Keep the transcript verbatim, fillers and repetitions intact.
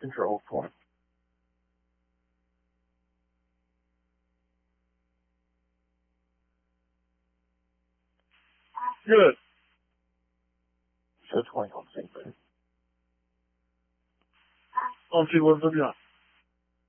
control point. Good. So twenty on sync, baby. On to what's up,